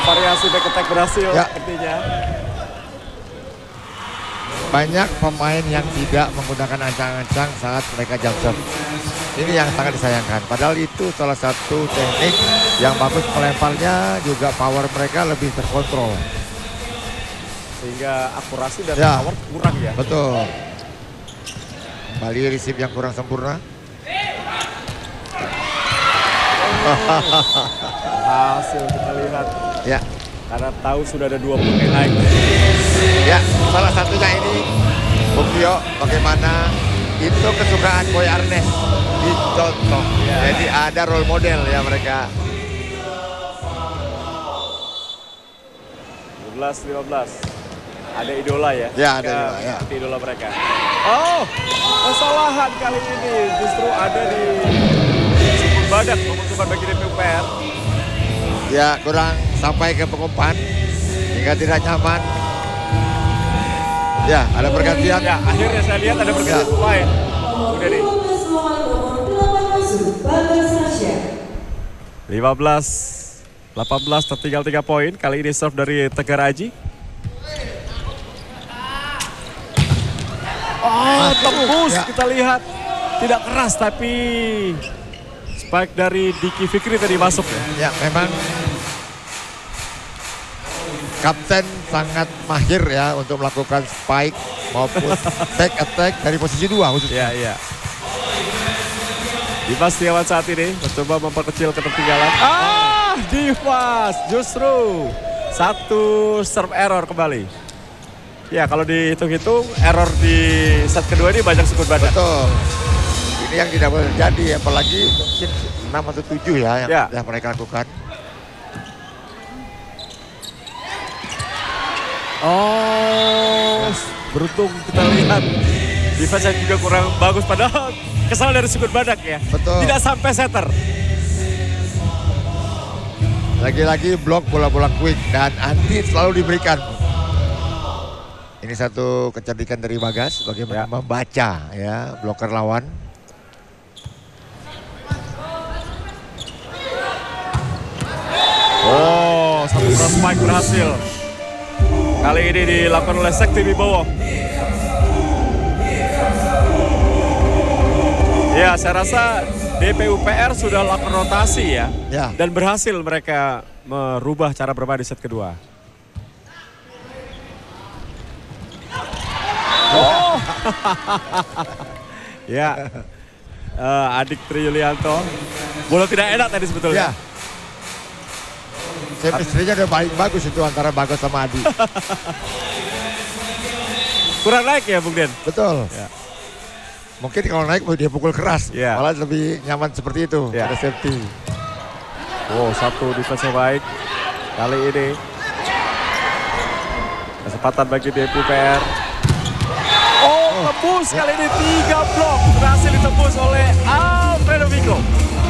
variasi back attack berhasil Ya. artinya. Banyak pemain yang tidak menggunakan ancang-ancang saat mereka jump serve. Ini yang sangat disayangkan. Padahal itu salah satu teknik yang bagus melemparnya, juga power mereka lebih terkontrol. Sehingga akurasi dan Ya. power kurang ya. Betul. Kembali receive yang kurang sempurna. Hasil kita lihat. Ya. Karena tahu sudah ada 2 poin yang naik. Ya, salah satunya ini Bung Tio, bagaimana itu kesukaan Boy Arnes dicontoh. Ya. Jadi ada role model ya mereka. 15. Ada idola ya? Ya, ada idola, ya. Seperti idola mereka. Oh, kesalahan kali ini justru ada di Sukun Badak menguntungkan bagi DPUPR. Ya, kurang sampai ke pengumpan hingga tidak nyaman. Ya, ada pergantian. Ya, akhirnya saya lihat ada pergantian pemain. Udah nih. 15-18 tertinggal 3 poin. Kali ini serve dari Tegar Aji. Oh, tembus Ya. kita lihat. Tidak keras tapi spike dari Diki Fikri tadi masuk ya. Ya, memang kapten sangat mahir ya untuk melakukan spike maupun back attack dari posisi 2 khususnya. Iya. Dimas Setiawan saat ini mencoba memperkecil ketertinggalan. Dimas justru satu serve error kembali. Ya, kalau dihitung-hitung error di set kedua ini banyak Sukun Badak. Betul. Ini yang tidak boleh terjadi, apalagi mungkin 6 atau 7 ya yang Ya. sudah mereka lakukan. Oh, beruntung kita lihat defense yang juga kurang bagus, padahal kesalahan dari Sukun Badak ya. Betul. Tidak sampai setter. Lagi-lagi blok bola-bola quick dan anti selalu diberikan. Ini satu kecerdikan dari Bagas bagaimana Ya. membaca ya bloker lawan. Oh, satu cross spike berhasil. Kali ini dilakukan oleh Sekti Wibowo. Ya, saya rasa DPUPR sudah lakukan rotasi ya. Ya. Dan berhasil mereka merubah cara bermain di set kedua. Oh. Ya. Adik Tri Yulianto. Bola tidak enak tadi sebetulnya. Ya. Chemistry-nya udah paling bagus itu antara Bagas sama Adi. Kurang naik ya Bung Den? Betul. Ya. Mungkin kalau naik dia pukul keras, Ya. malah lebih nyaman seperti itu. Ya. Ada safety. Wow, satu defense yang baik kali ini. Kesempatan bagi DPUPR. Oh, tembus kali ini 3 blok berhasil ditembus oleh Alfredo Vico.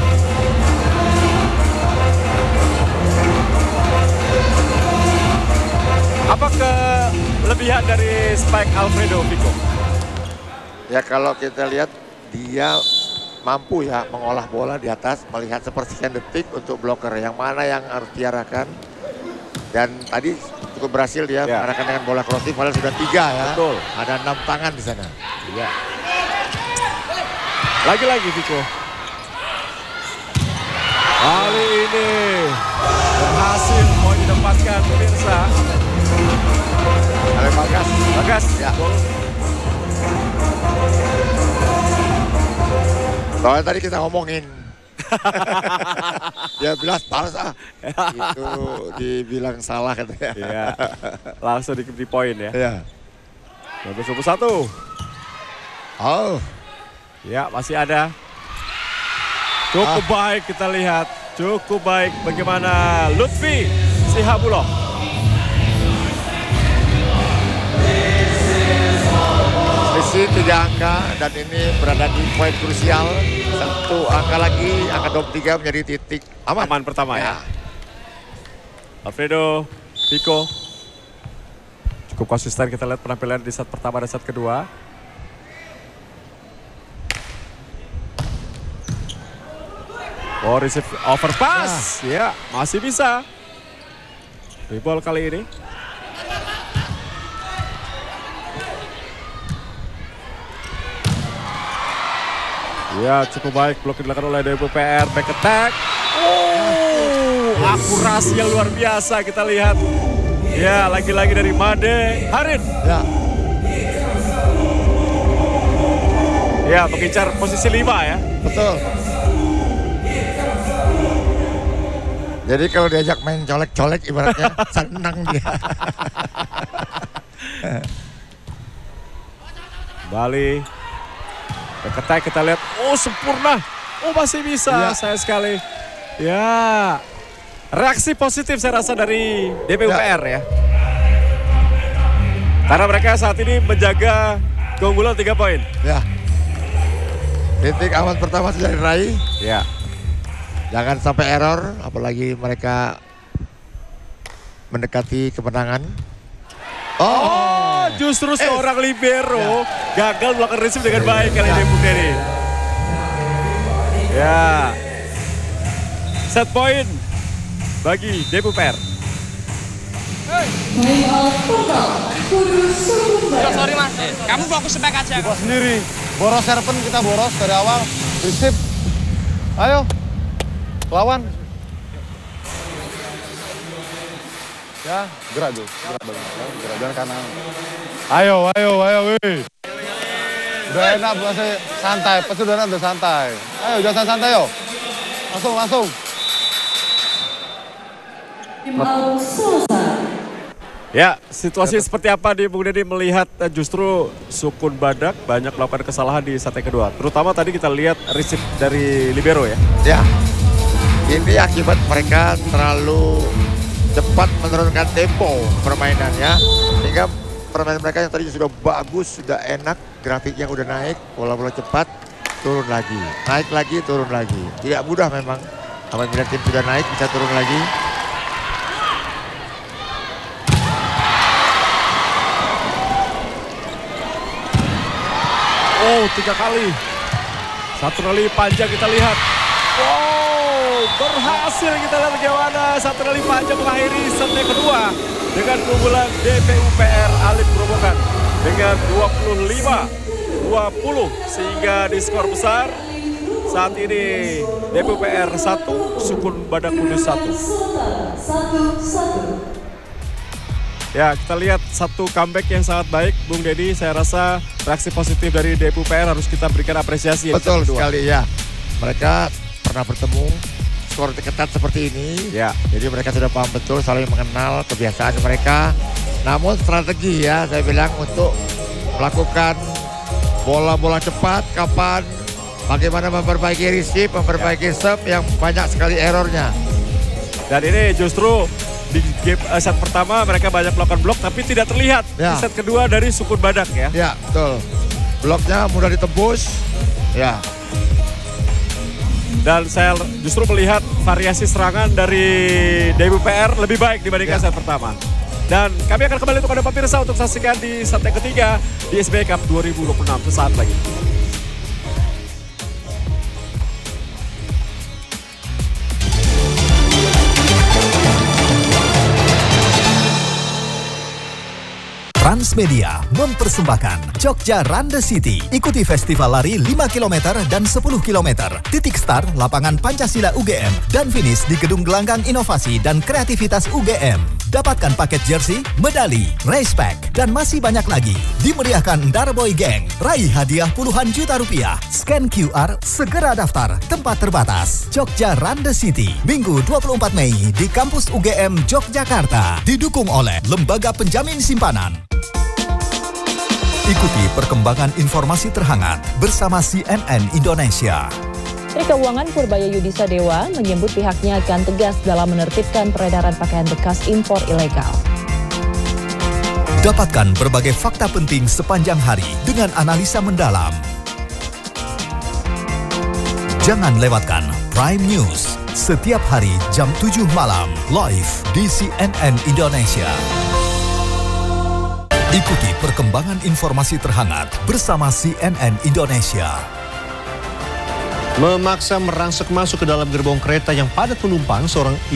Apa kelebihan dari spike Alfredo Vico? Ya kalau kita lihat dia mampu ya mengolah bola di atas, melihat sepersekian detik untuk bloker yang mana yang harus diarahkan. Dan tadi cukup berhasil dia Ya. mengarahkan dengan bola crossing, padahal sudah 3 ya. Betul. Ada 6 tangan di sana. Iya. Lagi-lagi Vico. Kali ini berhasil poin didapatkan pemirsa. Oleh Bagas. Bagas. Ya. Gol. Soalnya tadi kita ngomongin. Dia bilang balas itu dibilang salah katanya. Iya. Langsung di poin ya. Iya. Bagus 21. Oh. Ya, masih ada. Cukup baik kita lihat. Cukup baik bagaimana Lutfi Sihabuloh. Selisih 3 angka dan ini berada di poin krusial. 1 angka lagi, angka 23 menjadi titik aman. Aman pertama ya. Alfredo Vico. Cukup konsisten kita lihat penampilan di set pertama dan set kedua. Oh, receive overpass. Ya, masih bisa. Free ball kali ini. Ya, cukup baik blok dilakukan oleh DBUPR. Back attack. Akurasi yang luar biasa kita lihat. Ya, lagi-lagi dari Made Harin. Ya. Ya, mengincar posisi 5 ya. Betul. Jadi kalau diajak main colek-colek ibaratnya senang dia. Bali. Ketek kita lihat. Oh, sempurna. Oh, masih bisa. Ya. Saya sekali. Ya. Reaksi positif saya rasa dari DBUPR ya. Karena mereka saat ini menjaga keunggulan 3 poin. Ya. Titik aman pertama sudah diraih. Ya. Jangan sampai error, apalagi mereka mendekati kemenangan. Oh, justru seorang libero gagal melakukan receive dengan baik kali ini Bung Denny. Ya. Set point bagi DBUPR. Sorry mas, kamu fokus back aja. Buka sendiri, boros serpen kita boros dari awal. Receive, ayo, lawan. Ya, gerak tuh, gerak banget, gerak jangan kanan. Ayo, weh. Udah enak, masih santai, pasti udah enak, udah santai. Ayo, jangan santai yo. Langsung. Ya, situasi seperti apa nih Bung Denny melihat justru Sukun Badak banyak melakukan kesalahan di set yang kedua. Terutama tadi kita lihat receive dari libero ya. Ya, ini akibat mereka terlalu cepat menurunkan tempo permainannya. Sehingga permainan mereka yang tadi sudah bagus, sudah enak, grafiknya udah naik, bola-bola cepat, turun lagi. Naik lagi, turun lagi. Tidak mudah memang, apabila tim sudah naik bisa turun lagi. Oh, 3 kali. 1 rally panjang kita lihat. Wow, berhasil kita lihat bagaimana 1 rally panjang mengakhiri set yang kedua dengan keunggulan DBUPR Alif Grobogan dengan 25-20 sehingga di skor besar saat ini DBUPR 1, Sukun Badak Kudus 1. Ya, kita lihat satu comeback yang sangat baik, Bung Denny. Saya rasa reaksi positif dari DBUPR harus kita berikan apresiasi. Betul sekali ya. Mereka pernah bertemu skor ketat seperti ini. Ya. Jadi mereka sudah paham betul, saling mengenal kebiasaan mereka. Namun strategi ya, saya bilang untuk melakukan bola-bola cepat, kapan, bagaimana memperbaiki receive, memperbaiki serve yang banyak sekali errornya. Dan ini justru di game set pertama mereka banyak melakukan blok tapi tidak terlihat Ya. di set kedua dari Sukun Badak ya. Ya, betul. Bloknya mudah ditembus. Ya. Dan saya justru melihat variasi serangan dari DBUPR lebih baik dibandingkan set pertama. Dan kami akan kembali untuk Anda pemirsa untuk saksikan di set yang ketiga di SBI Cup 2026 sesaat lagi. Transmedia mempersembahkan Jogja Run the City. Ikuti festival lari 5 km dan 10 km. Titik start lapangan Pancasila UGM dan finish di Gedung Gelanggang Inovasi dan Kreativitas UGM. Dapatkan paket jersey, medali, race pack, dan masih banyak lagi. Dimeriahkan Darboy Gang. Raih hadiah puluhan juta rupiah. Scan QR, segera daftar. Tempat terbatas. Jogja Run the City. Minggu 24 Mei di kampus UGM Yogyakarta. Didukung oleh Lembaga Penjamin Simpanan. Ikuti perkembangan informasi terhangat bersama CNN Indonesia. Menteri Keuangan Purbaya Yudisa Dewa menyebut pihaknya akan tegas dalam menertibkan peredaran pakaian bekas impor ilegal. Dapatkan berbagai fakta penting sepanjang hari dengan analisa mendalam. Jangan lewatkan Prime News setiap hari jam 7 malam live di CNN Indonesia. Ikuti perkembangan informasi terhangat bersama CNN Indonesia. Memaksa merangsek masuk ke dalam gerbong kereta yang padat penumpang, seorang